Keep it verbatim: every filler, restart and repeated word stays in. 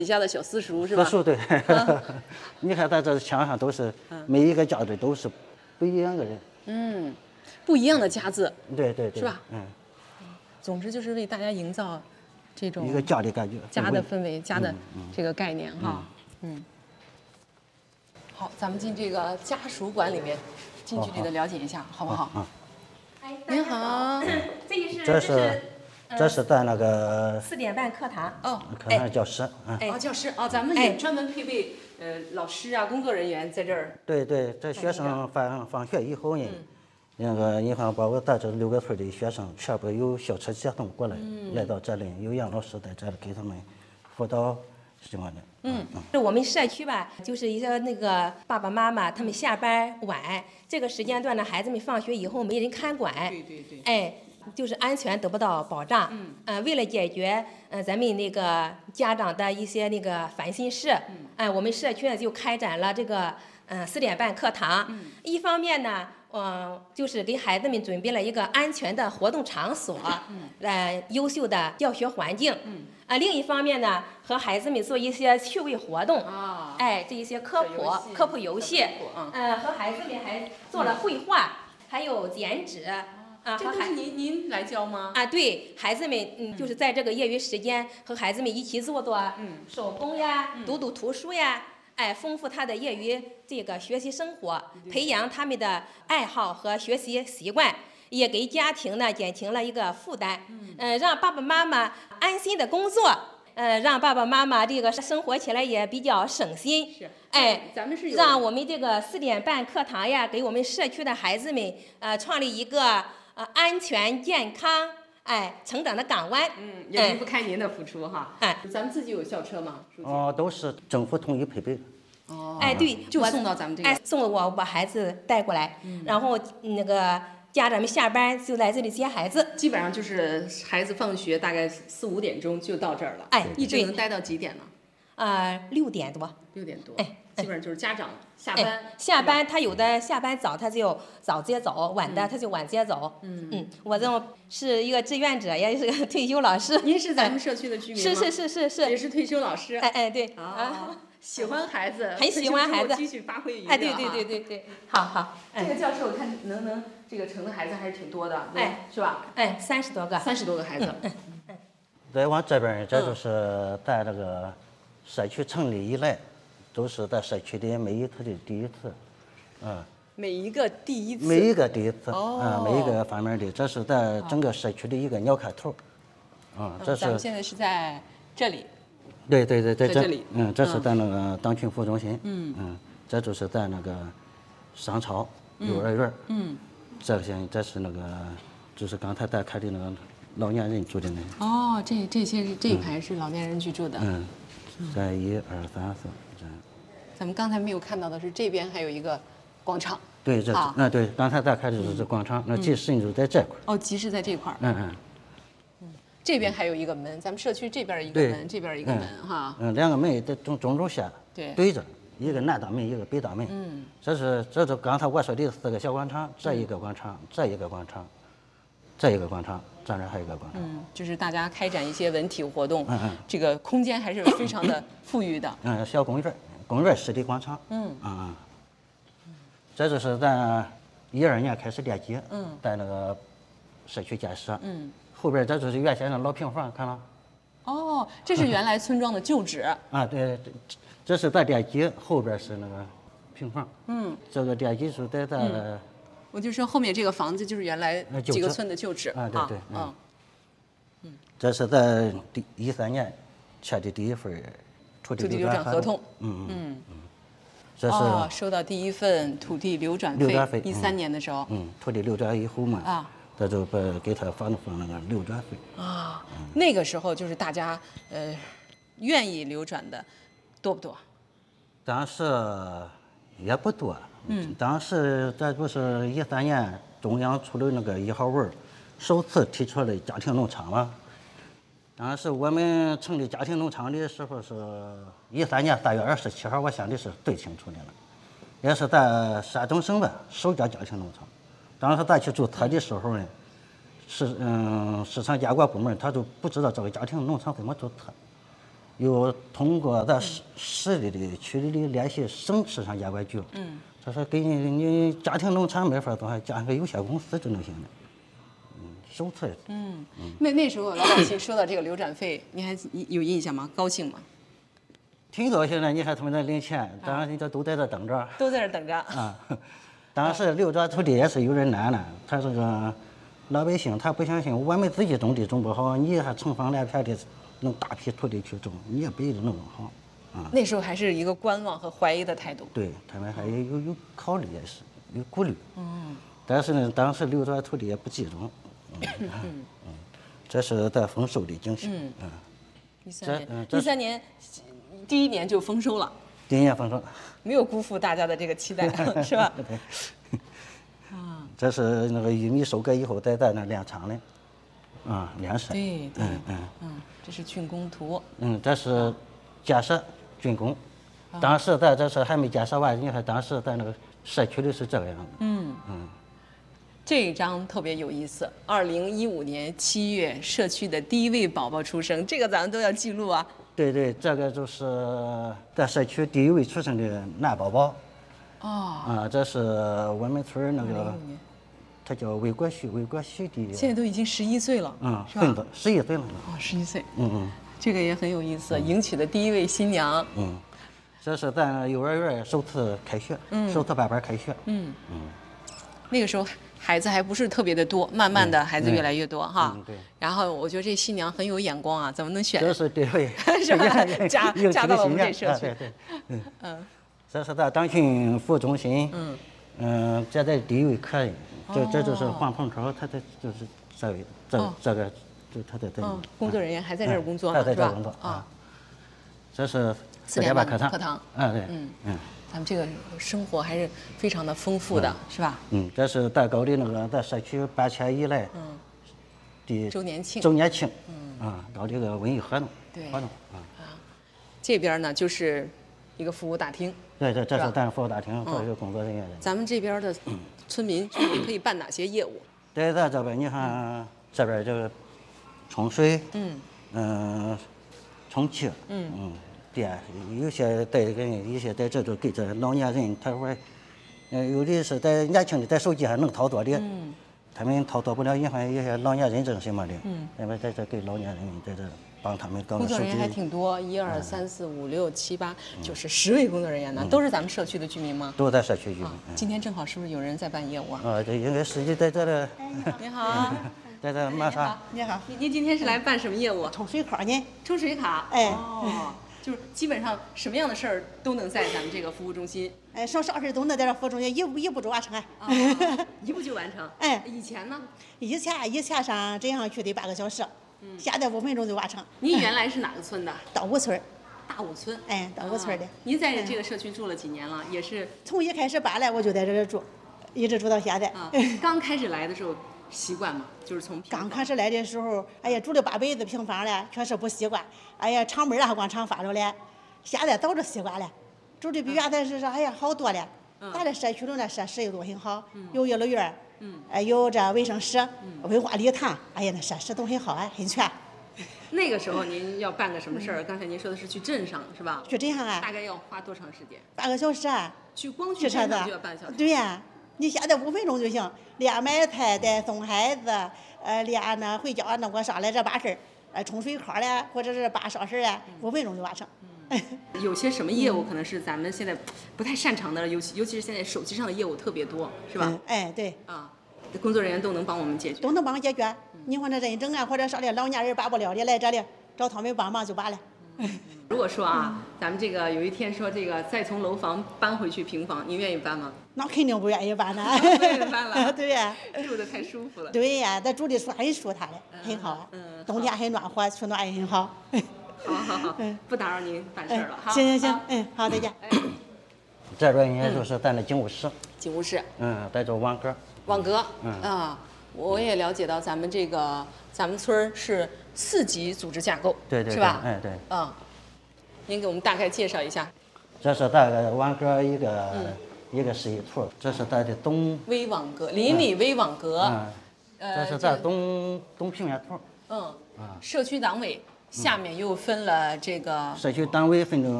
你家的小私塾是吧？ 私塾对，啊、你看咱这墙上都是每一个家队都是不一样的人， 嗯，不一样的家字， 对对对， 是吧？ 嗯， 总之就是为大家营造这种一个家的感觉， 家的氛围，家的这个概念哈，嗯。好，咱们进这个家属馆里面，近距离的了解一下，好不好？ 啊， 您好， 这是这是这是在那个四点半课堂哦， 课堂教室，嗯， 哦，教师哦，咱们也专门配备呃老师啊，工作人员在这儿。 对对，这学生放放学以后呢，那个你看，包括咱这六个村的学生，全部有校车接送过来，来到这里，有杨老师在这里给他们辅导什么的。 嗯，是我们社区吧，就是一些那个爸爸妈妈他们下班晚，这个时间段呢，孩子们放学以后没人看管， 对对对， 哎，就是安全得不到保障。嗯，呃，为了解决呃咱们那个家长的一些那个烦心事，嗯，哎、呃，我们社区呢就开展了这个嗯四点半课堂。嗯，一方面呢。嗯、呃，就是给孩子们准备了一个安全的活动场所，嗯，呃，优秀的教学环境，嗯，啊、呃，另一方面呢，和孩子们做一些趣味活动，啊，哎，这一些科普科普游戏，嗯，呃，和孩子们还做了绘画，嗯、还有剪纸，啊， 这都是您您来教吗？ 啊，对，孩子们，嗯，就是在这个业余时间和孩子们一起做做，嗯，手工呀，读读图书呀。哎，丰富他的业余这个学习生活，培养他们的爱好和学习习惯，也给家庭呢减轻了一个负担。嗯，呃，让爸爸妈妈安心的工作，呃，让爸爸妈妈这个生活起来也比较省心。 是， 哎， 咱们是让我们这个四点半课堂呀，给我们社区的孩子们呃创立一个呃安全健康。哎，成长的港湾， 嗯，也离不开您的付出哈。 哎， 咱们自己有校车吗？ 哦，都是政府统一配备。 哦， 哎，对， 就送到咱们这个。 哎，送我把孩子带过来，嗯、然后那个家长们下班就来这里接孩子。 基本上就是孩子放学大概四五点钟就到这儿了。 哎， 一直能待到几点呢？ 啊、呃，六点多。 六点多。 哎。 基本上就是家长下班， 哎、下班他有的下班早，他就早接走；晚的他就晚接走。嗯嗯，我这种是一个志愿者，也是个退休老师。 您是咱们社区的居民吗？ 是是是是是， 也是退休老师。 哎哎对啊，喜欢孩子， 很喜欢孩子， 继续发挥余热。 哎对对对对对，好好。 这个教室我看能能这个成的孩子还是挺多的，哎，是吧？ 哎，三十多个， 三十多个孩子。 嗯嗯。 再往这边，这就是在这个社区成立以来。都是在社区的每一次的第一次，嗯， 每一个第一次， 每一个第一次， 哦、 嗯，每一个方面的，这是在整个社区的一个鸟开头，嗯，这是。 咱们现在是在这里。 对对对， 在这里， 嗯，这是在那个党群服务中心，嗯嗯，这就是在那个商超幼儿园，嗯，这些这是那个就是刚才咱开的那个老年人住的那。 哦，这这些这一排是老年人居住的。 嗯，在一二三四。 咱们刚才没有看到的是，这边还有一个广场。 对，这啊，对，刚才咱开的是这广场，那集市就在这块。 哦，集市在这块儿。 嗯嗯。 嗯，这边还有一个门，咱们社区这边一个门，这边一个门哈。 嗯，两个门在中中轴线对对着，一个南大门，一个北大门。嗯。这是这是刚才我说的四个小广场，这一个广场，这一个广场，这一个广场，这儿还有一个广场。 嗯，就是大家开展一些文体活动。 嗯嗯。 这个空间还是非常的富裕的。 嗯，小公园。公园湿地广场，嗯啊，这就是咱一二年开始联机，嗯，在那个社区建设，嗯，后边这就是原先的老平房，看了。 哦，这是原来村庄的旧址。 啊，对，这这是在联机，后边是那个平房，嗯，这个联机是在在、嗯。 我就说后面这个房子就是原来几个村的旧址。 啊，对对， 嗯， 嗯，这是在第一三年签的第一份。 土地流转合同， 嗯嗯嗯， 这是哦，收到第一份土地流转费，一三年的时候， 嗯，土地流转以后嘛，啊，这就把给他发了发那个流转费啊，那个时候就是大家呃愿意流转的多不多？ 当时也不多，嗯，当时这不是一三年中央出了那个一号文，首次提出了家庭农场嘛。当时我们成立家庭农场的时候是一三年三月二十七号，我想的是最清楚的了，也是在山东省吧首家家庭农场。当时咱去注册的时候呢，市嗯市场监管部门他就不知道这个家庭农场怎么注册， 又通过咱市市里的、区里的联系省市上监管局。嗯。他说给你你家庭农场没法做，还加个有限公司就能行了。嗯，首次。 嗯。那那时候老百姓收到这个流转费，你还有印象吗？高兴吗？ 挺高兴的，你看他们在领钱，当然人家都在这等着。 都在这等着。 啊。当时流转土地也是有人难了，他这个老百姓他不相信我们自己种地种不好，你还成方连片的弄大批土地去种，你也不一定弄好。啊。 那时候还是一个观望和怀疑的态度。 对他们还有有有考虑，也是有顾虑。嗯。但是呢，当时流转土地也不集中。嗯嗯嗯。这是在丰收的景象。嗯嗯。 一三年，一三年第一年就丰收了。 第一年丰收。 没有辜负大家的这个期待，是吧？ 对。啊。这是那个玉米收割以后再在那炼厂的。啊，炼色。 对对。 嗯嗯嗯，这是竣工图。 嗯，这是建设竣工。当时咱这是还没建设完，你看当时咱那个社区里是这个样子。 嗯嗯。这一张特别有意思。二零一五年七月，社区的第一位宝宝出生，这个咱们都要记录啊。 对对，这个就是在社区第一位出生的男宝宝。 哦。 啊，这是我们村那个，他叫魏国旭，魏国旭的。 现在都已经十一岁了。 嗯，孙子十一岁了。 哦，十一岁。 嗯嗯。 这个也很有意思，迎娶的第一位新娘。 嗯。这是咱幼儿园首次开学，首次办班开学。 嗯嗯。那个时候孩子还不是特别的多，慢慢的孩子越来越多哈。 对。 然后我觉得这新娘很有眼光啊，怎么能选？ 这是对对。 是吧？嫁嫁到我们这社区。 对对。嗯嗯。这是咱党训服务中心。嗯。嗯，这在第一位客人，这这就是黄鹏超，他在就是这位这这个就他在这里。 工作人员还在这儿工作呢，是吧？ 啊。 这是四点半课堂。 课堂。 啊对。嗯嗯。 咱们这个生活还是非常的丰富的，是吧？ 嗯，这是咱搞的那个在社区搬迁以来，嗯，的周年庆。 周年庆，嗯啊，搞这个文艺活动， 对， 活动啊。 啊，这边呢就是一个服务大厅。 对对，这是咱服务大厅，这是工作人员的。 咱们这边的村民居民可以办哪些业务？ 对，咱这边你看这边这个冲水，嗯嗯，充气，嗯嗯。电有些在跟有些在这都给这老年人，他说，嗯，有的是在年轻的在手机上能操作的，嗯，他们操作不了，因为有些老年人证什么的，嗯，咱们在这给老年人在这帮他们搞手机。 工作人员还挺多，一二三四五六七八，就是十位工作人员呢，都是咱们社区的居民吗？ 都在社区居民。 今天正好是不是有人在办业务啊？ 啊，这应该是就在这里。 你好。 在这马上。 你好。 您您今天是来办什么业务？ 充水卡呢？ 充水卡。 哎。 哦。就是基本上什么样的事儿都能在咱们这个服务中心。 哎，什么啥事都能在这服务中心一步一步就完成。 啊，一步就完成。 哎， 以前呢？ 以前以前上镇上去得半个小时，嗯，现在五分钟就完成。 您原来是哪个村的？ 大武村。 大武村。 哎，大武村的。 您在这个社区住了几年了？也是。 从一开始搬来我就在这里住，一直住到现在。 啊，刚开始来的时候习惯吗？就是从刚开始来的时候，哎呀，住的八百子平方了，确实不习惯。哎呀，厂门啊还光厂发着嘞。现在早就习惯了，住的比原来是说，哎呀好多了。咱这社区里那设施又都很好，有幼儿园，嗯，哎有这卫生室、文化礼堂，哎呀那设施都很好，哎很全。 那个时候您要办个什么事儿？刚才您说的是去镇上是吧？ 去镇上啊。 大概要花多长时间？ 半个小时啊。 去光去镇上就要半小时。 对呀，你现在五分钟就行，连买菜带送孩子，呃连那回家那我上来这办事儿，呃冲水卡嘞，或者是办啥事儿嘞，五分钟就完成。 有些什么业务可能是咱们现在不太擅长的，尤其尤其是现在手机上的业务特别多，是吧？ 嗯、哎，对。 啊，工作人员都能帮我们解决。 都能帮解决。嗯、你说那认证啊，或者啥的，老年人办不了的，来这里找他们帮忙就罢了。 嗯、如果说啊，嗯、咱们这个有一天说这个再从楼房搬回去平房，您愿意搬吗？ 那肯定不愿意搬呢。 不愿意搬了。 对呀。 住的太舒服了。 对呀，咱住的舒很舒坦的，很好。嗯。冬天很暖和，取暖也很好。 好好好，不打扰您办事了。 行行行，嗯，好，再见。 这边应该就是咱的警务室。 警务室。 嗯，在这网格。 网格。嗯啊，我也了解到咱们这个咱们村是四级组织架构， 对对， 是吧？ 哎对。 嗯，您给我们大概介绍一下。 这是大概网格一个一个示意图，这是咱的东微网格，邻里微网格。 嗯。这是咱东东平面图。 嗯。啊。社区党委。 下面又分了这个社区单位分成